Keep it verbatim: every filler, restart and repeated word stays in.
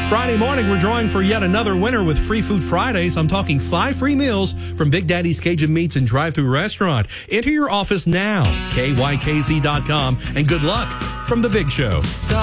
Friday morning, we're drawing for yet another winner with Free Food Fridays. I'm talking five free meals from Big Daddy's Cajun Meats and Drive-Thru Restaurant. Enter your office now, K Y K Z dot com, and good luck from The Big Show.